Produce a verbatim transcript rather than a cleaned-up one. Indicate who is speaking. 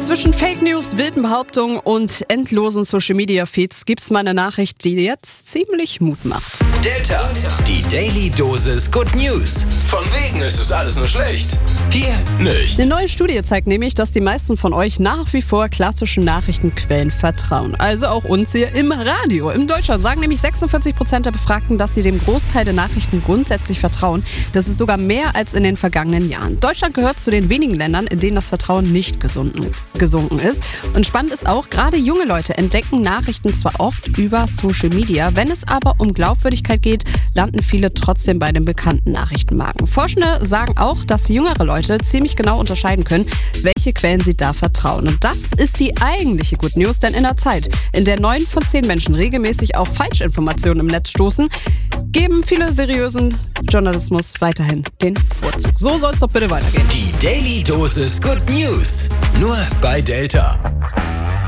Speaker 1: Zwischen Fake News, wilden Behauptungen und endlosen Social-Media-Feeds gibt's mal eine Nachricht, die jetzt ziemlich Mut macht.
Speaker 2: Delta, die Daily Dosis Good News. Von wegen ist es alles nur schlecht. Hier nicht.
Speaker 1: Eine neue Studie zeigt nämlich, dass die meisten von euch nach wie vor klassischen Nachrichtenquellen vertrauen. Also auch uns hier im Radio. In Deutschland sagen nämlich sechsundvierzig Prozent der Befragten, dass sie dem Großteil der Nachrichten grundsätzlich vertrauen. Das ist sogar mehr als in den vergangenen Jahren. Deutschland gehört zu den wenigen Ländern, in denen das Vertrauen nicht gesunken, gesunken ist. Und spannend ist auch, gerade junge Leute entdecken Nachrichten zwar oft über Social Media, wenn es aber um Glaubwürdigkeit geht, landen viele trotzdem bei den bekannten Nachrichtenmarken. Forschende sagen auch, dass jüngere Leute ziemlich genau unterscheiden können, welche Quellen sie da vertrauen. Und das ist die eigentliche Good News, denn in einer Zeit, in der neun von zehn Menschen regelmäßig auf Falschinformationen im Netz stoßen, geben viele seriösen Journalismus weiterhin den Vorzug. So soll es doch bitte weitergehen.
Speaker 2: Die Daily Dosis Good News. Nur bei Delta.